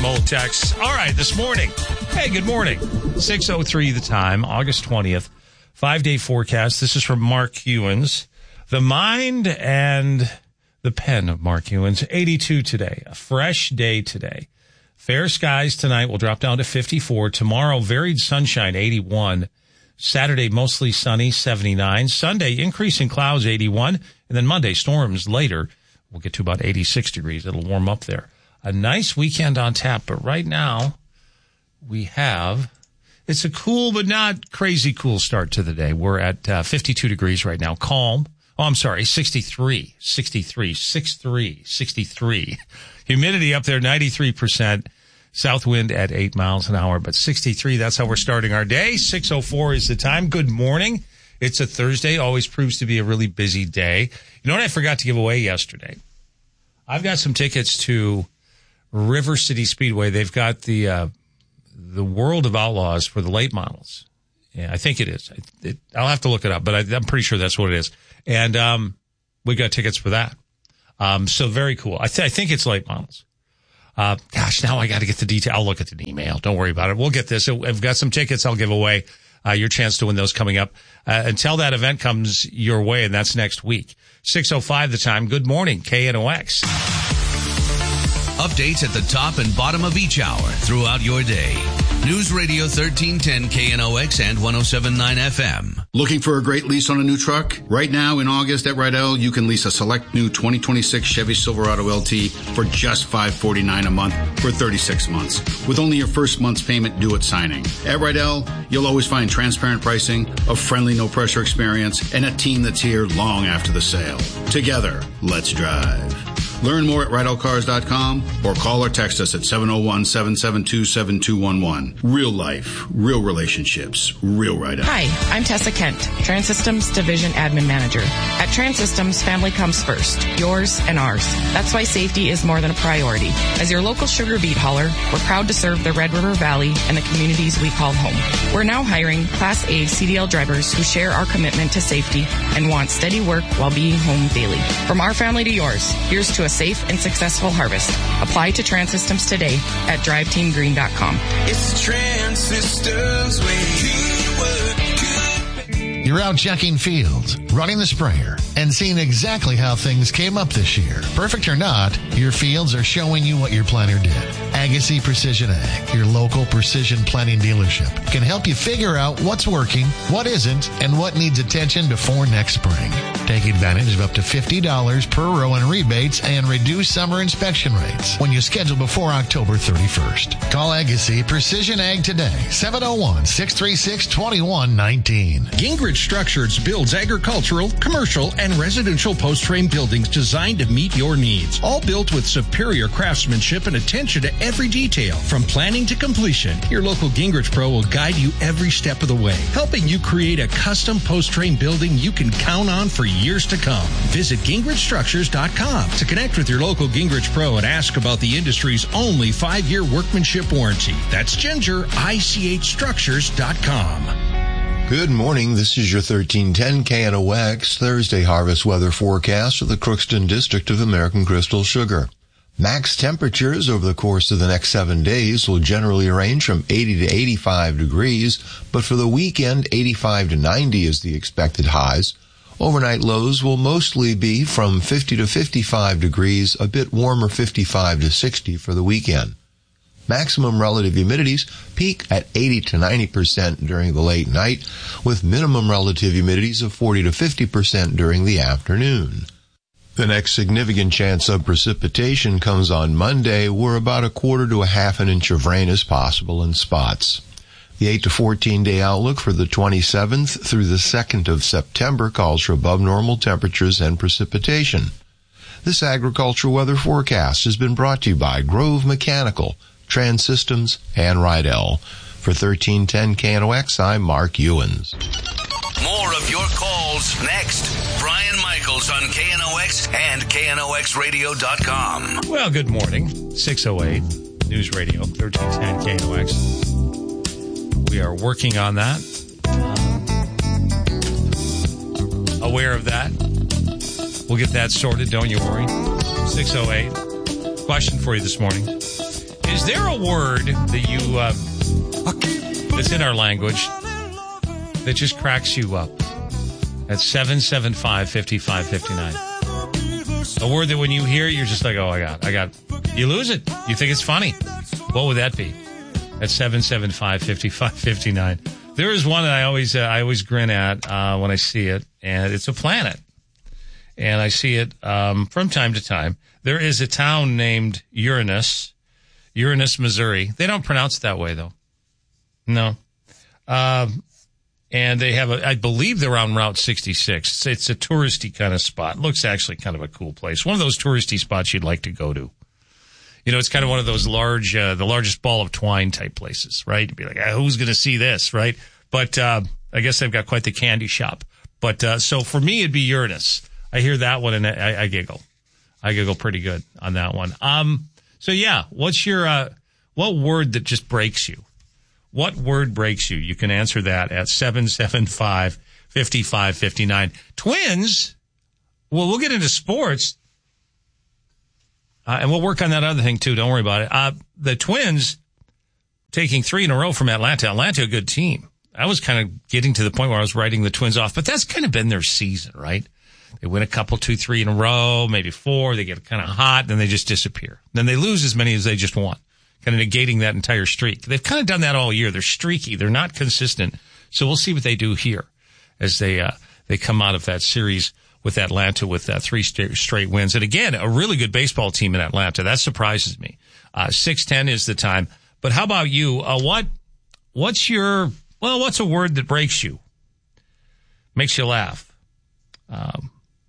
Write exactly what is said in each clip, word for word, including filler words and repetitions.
some old texts. All right, this morning. Hey, good morning. six oh three the time, August twentieth. Five-day forecast. This is from Mark Hewins. The mind and the pen of Mark Hewins. eighty-two today. A fresh day today. Fair skies tonight will drop down to fifty-four. Tomorrow, varied sunshine, eighty-one. Saturday, mostly sunny, seventy-nine. Sunday, increasing clouds, eighty-one. And then Monday, storms later. We'll get to about eighty-six degrees. It'll warm up there. A nice weekend on tap. But right now, we have, it's a cool but not crazy cool start to the day. We're at uh, fifty-two degrees right now. Calm. Oh, I'm sorry, sixty-three. sixty-three. sixty-three. sixty-three. Humidity up there, ninety-three percent. South wind at eight miles an hour, but sixty-three, that's how we're starting our day. six oh four is the time. Good morning. It's a Thursday. Always proves to be a really busy day. You know what I forgot to give away yesterday? I've got some tickets to River City Speedway. They've got the uh, the World of Outlaws for the late models. Yeah, I think it is. It, it, I'll have to look it up, but I, I'm pretty sure that's what it is. And um, we got tickets for that. Um, so very cool. I, th- I think it's late models. Uh, gosh, now I got to get the detail. I'll look at the email. Don't worry about it. We'll get this. I've got some tickets I'll give away. Uh, your chance to win those coming up uh, until that event comes your way, and that's next week. six oh five the time. Good morning, K N O X. Updates at the top and bottom of each hour throughout your day. News Radio thirteen ten K N O X and one oh seven point nine F M. Looking for a great lease on a new truck? Right now in August at Rydell, you can lease a select new twenty twenty-six Chevy Silverado L T for just five hundred forty-nine dollars a month for thirty-six months, with only your first month's payment due at signing. At Rydell, you'll always find transparent pricing, a friendly, no-pressure experience, and a team that's here long after the sale. Together, let's drive. Learn more at Rydell Cars dot com or call or text us at seven oh one, seven seven two, seven two one one. Real life, real relationships, real Rydell. Hi, I'm Tessa Kent, Transsystems Division Admin Manager. At Transsystems, family comes first, yours and ours. That's why safety is more than a priority. As your local sugar beet hauler, we're proud to serve the Red River Valley and the communities we call home. We're now hiring Class A C D L drivers who share our commitment to safety and want steady work while being home daily. From our family to yours, here's to a safe and successful harvest. Apply to Transsystems today at drive team green dot com. It's Transsystems way. You're out checking fields, running the sprayer, and seeing exactly how things came up this year. Perfect or not, your fields are showing you what your planner did. Agassi Precision Ag, your local precision planting dealership, can help you figure out what's working, what isn't, and what needs attention before next spring. Take advantage of up to fifty dollars per row in rebates and reduce summer inspection rates when you schedule before October thirty-first. Call Agassi Precision Ag today, seven oh one, six three six, two one one nine. Gingrich Structures builds agricultural, commercial, and residential post-frame buildings designed to meet your needs. All built with superior craftsmanship and attention to every detail. From planning to completion, your local Gingrich Pro will guide you every step of the way, helping you create a custom post-frame building you can count on for years to come. Visit Gingrich Structures dot com to connect with your local Gingrich Pro and ask about the industry's only five-year workmanship warranty. That's Ginger, I C H Structures dot com. Good morning. This is your thirteen ten K N O X Thursday harvest weather forecast for the Crookston District of American Crystal Sugar. Max temperatures over the course of the next seven days will generally range from eighty to eighty-five degrees, but for the weekend, eighty-five to ninety is the expected highs. Overnight lows will mostly be from fifty to fifty-five degrees, a bit warmer fifty-five to sixty for the weekend. Maximum relative humidities peak at eighty to ninety percent during the late night, with minimum relative humidities of forty to fifty percent during the afternoon. The next significant chance of precipitation comes on Monday, where about a quarter to a half an inch of rain is possible in spots. The eight to fourteen day outlook for the twenty-seventh through the second of September calls for above normal temperatures and precipitation. This agricultural weather forecast has been brought to you by Grove Mechanical, Transsystems, and Rydell. For thirteen ten K N O X, I'm Mark Ewins. More of your calls next. Brian Michaels on K N O X and K N O X radio dot com. Well, good morning. six oh eight News Radio, thirteen ten K N O X. We are working on that. Uh, aware of that. We'll get that sorted, don't you worry. six oh eight. Question for you this morning. Is there a word that you, uh, that's in our language that just cracks you up? That's seven seven five, five five five nine. A word that when you hear it, you're just like, oh, I got, I got, you lose it. You think it's funny. What would that be? That's seven seven five, five five five nine. There is one that I always, uh, I always grin at, uh, when I see it, and it's a planet. And I see it, um, from time to time. There is a town named Uranus, Uranus, Missouri. They don't pronounce it that way, though. No. Um, and they have a, I believe they're on Route sixty-six. It's, it's a touristy kind of spot. Looks actually kind of a cool place. One of those touristy spots you'd like to go to. You know, it's kind of one of those large, uh, the largest ball of twine type places, right? You'd be like, ah, who's going to see this, right? But, uh, I guess they've got quite the candy shop. But, uh, so for me, it'd be Uranus. I hear that one and I, I giggle. I giggle pretty good on that one. Um, so yeah, what's your, uh, what word that just breaks you? What word breaks you? You can answer that at seven seven five, five five five nine. Twins, well, we'll get into sports, uh, and we'll work on that other thing too. Don't worry about it. Uh, the Twins taking three in a row from Atlanta. Atlanta, a good team. I was kind of getting to the point where I was writing the Twins off, but that's kind of been their season, right? They win a couple, two, three in a row, maybe four. They get kind of hot, then they just disappear. Then they lose as many as they just won, kind of negating that entire streak. They've kind of done that all year. They're streaky. They're not consistent. So we'll see what they do here as they uh, they come out of that series with Atlanta with uh, three st- straight wins. And again, a really good baseball team in Atlanta. That surprises me. Uh, six ten is the time. But how about you? Uh, what what's your, well, what's a word that breaks you? Makes you laugh? Um,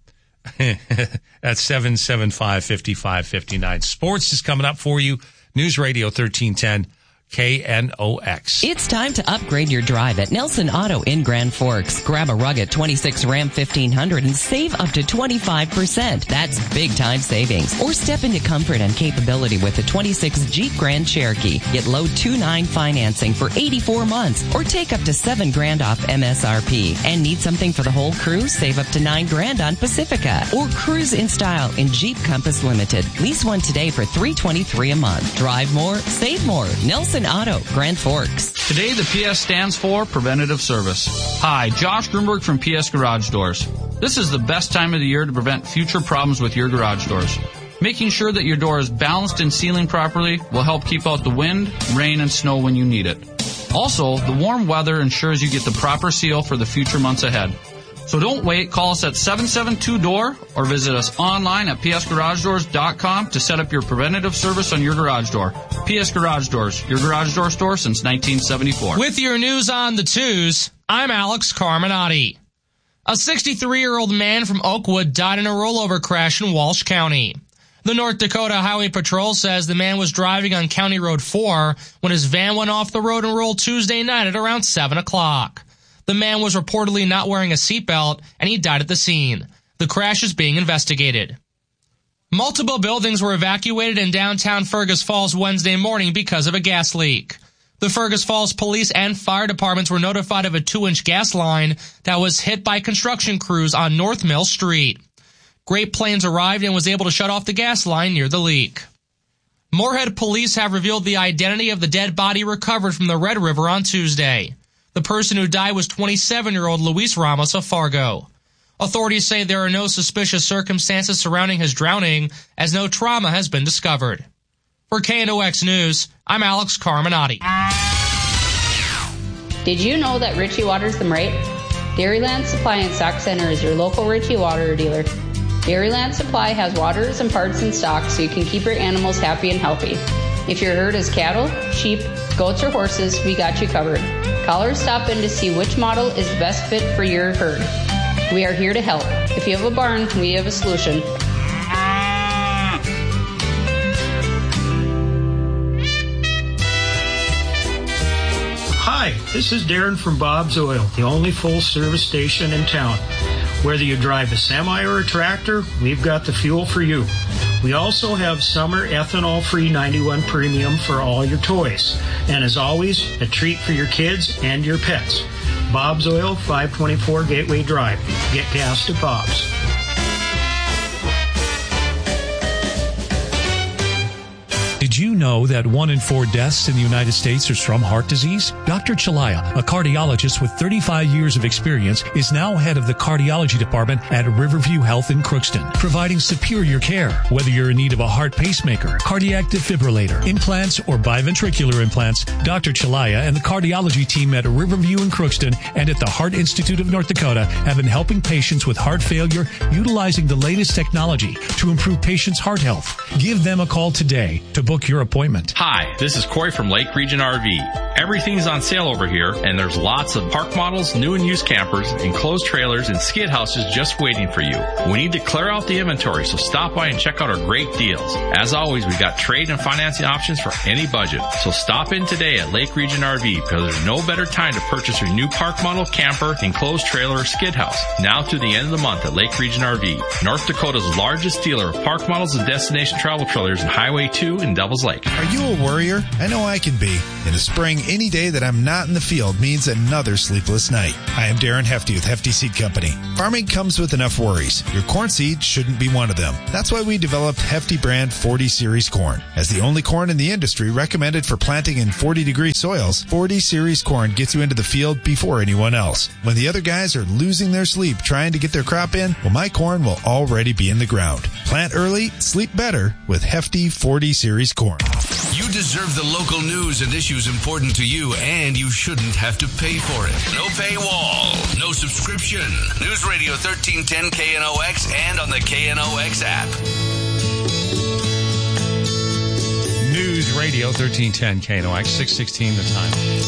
at seven seven five, five five five nine. Sports is coming up for you. News Radio thirteen ten K N O X. It's time to upgrade your drive at Nelson Auto in Grand Forks. Grab a rugged twenty-six Ram fifteen hundred and save up to twenty-five percent. That's big time savings. Or step into comfort and capability with the twenty-six Jeep Grand Cherokee. Get low two nine financing for eighty-four months or take up to seven grand off M S R P. And need something for the whole crew? Save up to nine grand on Pacifica. Or cruise in style in Jeep Compass Limited. Lease one today for three twenty-three a month. Drive more, save more. Nelson Auto, Grand Forks. Today, the P S stands for Preventative Service. Hi, Josh Grunberg from P S Garage Doors. This is the best time of the year to prevent future problems with your garage doors. Making sure that your door is balanced and sealing properly will help keep out the wind, rain, and snow when you need it. Also, the warm weather ensures you get the proper seal for the future months ahead. So don't wait. Call us at seven seven two D O O R or visit us online at p s garage doors dot com to set up your preventative service on your garage door. P S Garage Doors, your garage door store since nineteen seventy-four. With your news on the twos, I'm Alex Carminati. A sixty-three-year-old man from Oakwood died in a rollover crash in Walsh County. The North Dakota Highway Patrol says the man was driving on County Road four when his van went off the road and rolled Tuesday night at around seven o'clock. The man was reportedly not wearing a seatbelt, and he died at the scene. The crash is being investigated. Multiple buildings were evacuated in downtown Fergus Falls Wednesday morning because of a gas leak. The Fergus Falls police and fire departments were notified of a two-inch gas line that was hit by construction crews on North Mill Street. Great Plains arrived and was able to shut off the gas line near the leak. Moorhead police have revealed the identity of the dead body recovered from the Red River on Tuesday. The person who died was twenty-seven-year-old Luis Ramos of Fargo. Authorities say there are no suspicious circumstances surrounding his drowning, as no trauma has been discovered. For K N O X News, I'm Alex Carminati. Did you know that Ritchie Waters them right? Dairyland Supply and Stock Center is your local Ritchie Water dealer. Dairyland Supply has waters and parts in stock so you can keep your animals happy and healthy. If your herd is cattle, sheep, goats, or horses, we got you covered. Call or stop in to see which model is the best fit for your herd. We are here to help. If you have a barn, we have a solution. Hi, this is Darren from Bob's Oil, the only full-service station in town. Whether you drive a semi or a tractor, we've got the fuel for you. We also have summer ethanol-free ninety-one Premium for all your toys. And as always, a treat for your kids and your pets. Bob's Oil, five twenty-four Gateway Drive. Get gas at Bob's. Did you know that one in four deaths in the United States is from heart disease? Doctor Chalaya, a cardiologist with thirty-five years of experience, is now head of the cardiology department at Riverview Health in Crookston, providing superior care. Whether you're in need of a heart pacemaker, cardiac defibrillator, implants, or biventricular implants, Doctor Chalaya and the cardiology team at Riverview in Crookston and at the Heart Institute of North Dakota have been helping patients with heart failure utilizing the latest technology to improve patients' heart health. Give them a call today to book your appointment. Hi, this is Corey from Lake Region R V. Everything's on sale over here, and there's lots of park models, new and used campers, enclosed trailers, and skid houses just waiting for you. We need to clear out the inventory, so stop by and check out our great deals. As always, we've got trade and financing options for any budget. So stop in today at Lake Region R V, because there's no better time to purchase your new park model, camper, enclosed trailer, or skid house. Now through the end of the month at Lake Region R V, North Dakota's largest dealer of park models and destination travel trailers in Highway two in Devils Lake. Are you a worrier? I know I can be. In the spring, any day that I'm not in the field means another sleepless night. I am Darren Hefty with Hefty Seed Company. Farming comes with enough worries. Your corn seed shouldn't be one of them. That's why we developed Hefty brand forty series corn. As the only corn in the industry recommended for planting in forty degree soils, forty series corn gets you into the field before anyone else. When the other guys are losing their sleep trying to get their crop in, well, my corn will already be in the ground. Plant early, sleep better with Hefty forty series corn. You deserve the local news and issues important to you, and you shouldn't have to pay for it. No paywall, no subscription. News Radio thirteen ten K N O X and on the K N O X app. News Radio thirteen ten K N O X, six sixteen the time.